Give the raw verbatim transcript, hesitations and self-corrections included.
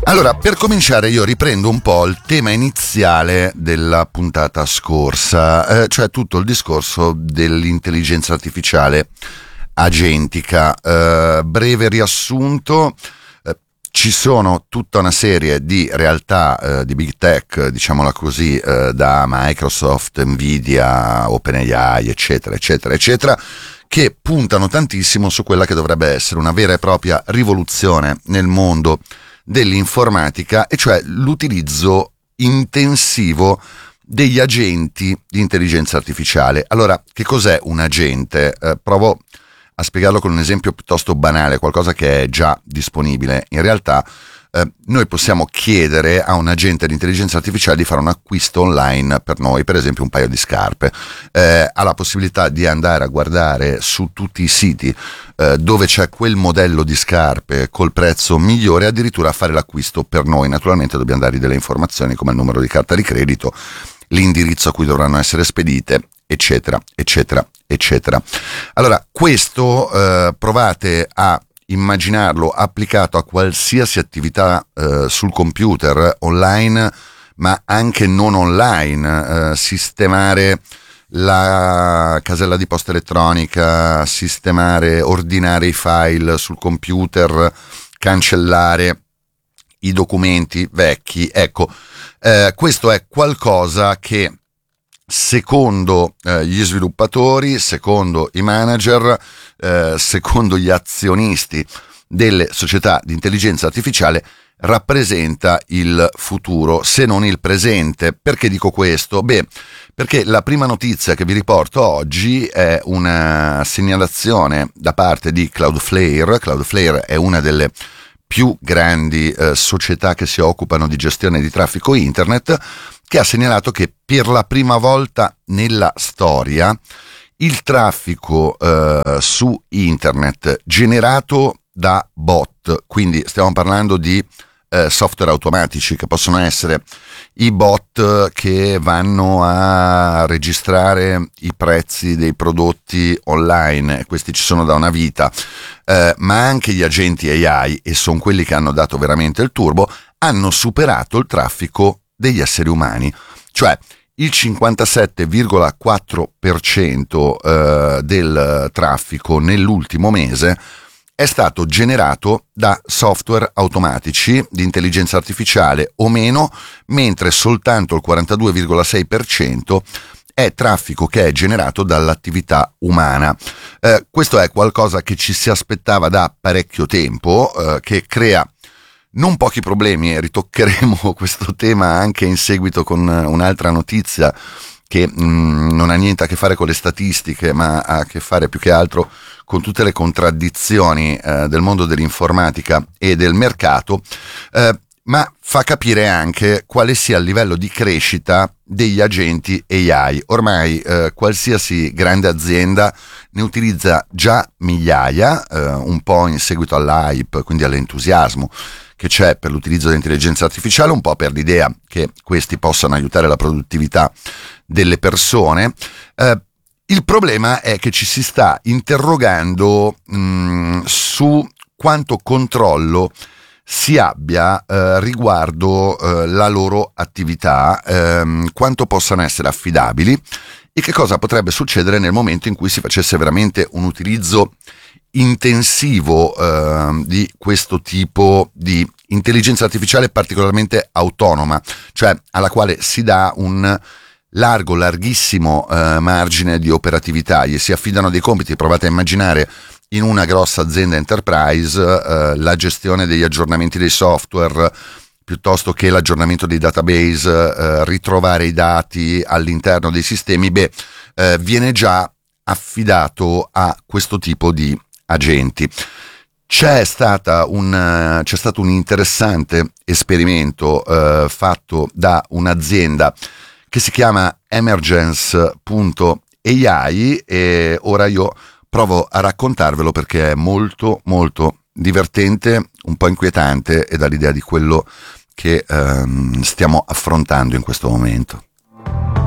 Allora, per cominciare io riprendo un po' il tema iniziale della puntata scorsa, eh, cioè tutto il discorso dell'intelligenza artificiale agentica. Eh, breve riassunto, eh, ci sono tutta una serie di realtà eh, di big tech, diciamola così, eh, da Microsoft, Nvidia, OpenAI, eccetera, eccetera, eccetera, che puntano tantissimo su quella che dovrebbe essere una vera e propria rivoluzione nel mondo dell'informatica, e cioè l'utilizzo intensivo degli agenti di intelligenza artificiale. Allora, che cos'è un agente? Eh, provo a spiegarlo con un esempio piuttosto banale, qualcosa che è già disponibile. In realtà eh, noi possiamo chiedere a un agente di intelligenza artificiale di fare un acquisto online per noi, per esempio un paio di scarpe. Eh, ha la possibilità di andare a guardare su tutti i siti eh, dove c'è quel modello di scarpe col prezzo migliore, addirittura a fare l'acquisto per noi. Naturalmente dobbiamo dargli delle informazioni come il numero di carta di credito, l'indirizzo a cui dovranno essere spedite, eccetera, eccetera, eccetera. Allora, questo eh, provate a immaginarlo applicato a qualsiasi attività eh, sul computer, online, ma anche non online, eh, sistemare la casella di posta elettronica, sistemare, ordinare i file sul computer, cancellare i documenti vecchi. Ecco, eh, questo è qualcosa che secondo eh, gli sviluppatori, secondo i manager, eh, secondo gli azionisti delle società di intelligenza artificiale rappresenta il futuro, se non il presente. Perché dico questo? Beh, perché la prima notizia che vi riporto oggi è una segnalazione da parte di Cloudflare. Cloudflare è una delle più grandi eh, società che si occupano di gestione di traffico internet, che ha segnalato che per la prima volta nella storia il traffico eh, su internet generato da bot, quindi stiamo parlando di eh, software automatici, che possono essere i bot che vanno a registrare i prezzi dei prodotti online, questi ci sono da una vita, eh, ma anche gli agenti A I, e sono quelli che hanno dato veramente il turbo, hanno superato il traffico degli esseri umani, cioè il cinquantasette virgola quattro per cento eh, del traffico nell'ultimo mese è stato generato da software automatici di intelligenza artificiale o meno, mentre soltanto il quarantadue virgola sei per cento è traffico che è generato dall'attività umana. Eh, questo è qualcosa che ci si aspettava da parecchio tempo, eh, che crea non pochi problemi, e ritoccheremo questo tema anche in seguito con un'altra notizia che mh, non ha niente a che fare con le statistiche, ma ha a che fare più che altro con tutte le contraddizioni eh, del mondo dell'informatica e del mercato, eh, ma fa capire anche quale sia il livello di crescita degli agenti A I. Ormai eh, qualsiasi grande azienda ne utilizza già migliaia, eh, un po' in seguito all'hype, quindi all'entusiasmo che c'è per l'utilizzo dell'intelligenza artificiale, un po' per l'idea che questi possano aiutare la produttività delle persone. Eh, il problema è che ci si sta interrogando mh, su quanto controllo si abbia eh, riguardo eh, la loro attività, ehm, quanto possano essere affidabili e che cosa potrebbe succedere nel momento in cui si facesse veramente un utilizzo intensivo eh, di questo tipo di intelligenza artificiale particolarmente autonoma, cioè alla quale si dà un largo, larghissimo eh, margine di operatività, gli si affidano dei compiti. Provate a immaginare in una grossa azienda enterprise eh, la gestione degli aggiornamenti dei software, piuttosto che l'aggiornamento dei database, eh, ritrovare i dati all'interno dei sistemi. Beh, eh, viene già affidato a questo tipo di agenti. C'è stata un, c'è stato un interessante esperimento eh, fatto da un'azienda che si chiama Emergence punto A I, e ora io provo a raccontarvelo perché è molto molto divertente, un po' inquietante, e dà l'idea di quello che ehm, stiamo affrontando in questo momento.